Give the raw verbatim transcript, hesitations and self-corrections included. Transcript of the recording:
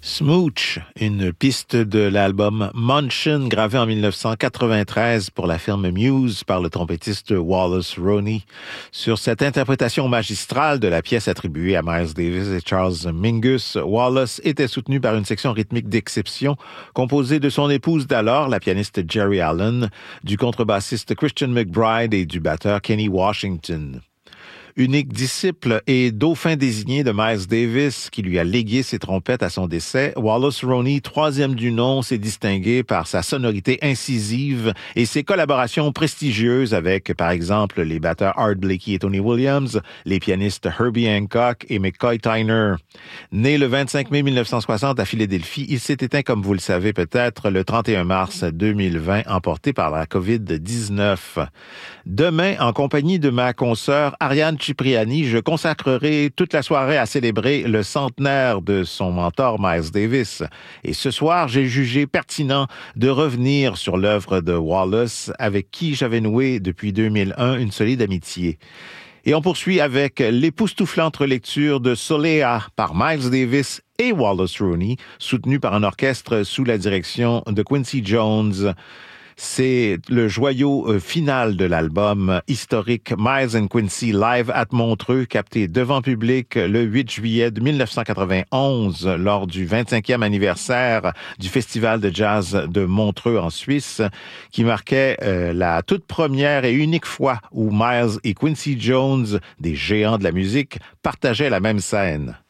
Smooch, une piste de l'album Munchin, gravé en dix-neuf cent quatre-vingt-treize pour la firme Muse par le trompettiste Wallace Roney. Sur cette interprétation magistrale de la pièce attribuée à Miles Davis et Charles Mingus, Wallace était soutenu par une section rythmique d'exception composée de son épouse d'alors, la pianiste Jerry Allen, du contrebassiste Christian McBride et du batteur Kenny Washington. Unique disciple et dauphin désigné de Miles Davis, qui lui a légué ses trompettes à son décès, Wallace Roney, troisième du nom, s'est distingué par sa sonorité incisive et ses collaborations prestigieuses avec, par exemple, les batteurs Art Blakey et Tony Williams, les pianistes Herbie Hancock et McCoy Tyner. Né le vingt-cinq mai mille neuf cent soixante à Philadelphie, il s'est éteint, comme vous le savez peut-être, le trente et un mars deux mille vingt, emporté par la covid dix-neuf. Demain, en compagnie de ma consoeur Ariane Cipriani, je consacrerai toute la soirée à célébrer le centenaire de son mentor Miles Davis. Et ce soir, j'ai jugé pertinent de revenir sur l'œuvre de Wallace, avec qui j'avais noué depuis deux mille un une solide amitié. Et on poursuit avec l'époustouflante relecture de Solea par Miles Davis et Wallace Roney, soutenu par un orchestre sous la direction de Quincy Jones. C'est le joyau final de l'album historique Miles and Quincy Live at Montreux, capté devant public le huit juillet mille neuf cent quatre-vingt-onze lors du vingt-cinquième anniversaire du Festival de jazz de Montreux en Suisse, qui marquait euh, la toute première et unique fois où Miles et Quincy Jones, des géants de la musique, partageaient la même scène.